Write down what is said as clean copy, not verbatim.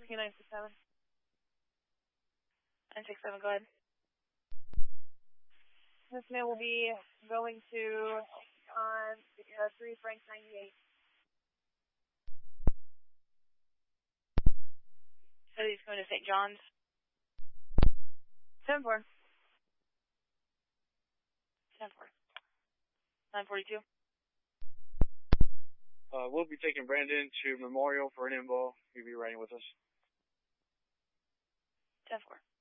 Rescue 967. 967, go ahead. This man will be going to on 3 Frank 98. So he's going to St. John's. 10-4. 10-4. 942. We'll be taking Brandon to Memorial for an info. He'll be riding with us. 10-4.